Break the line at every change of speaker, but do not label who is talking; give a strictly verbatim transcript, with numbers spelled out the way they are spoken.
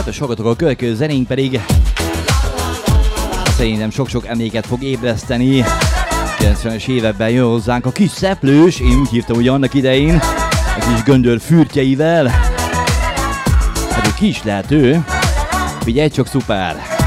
és hallgatok, a következő zenénk pedig szerintem sok-sok emléket fog ébreszteni. kilencvenes években jön hozzánk a kis szeplős, én úgy hívtam ugye annak idején, a kis göndör fürtjeivel. Hát ő ki is lehet ő. Figyelj csak, szuper!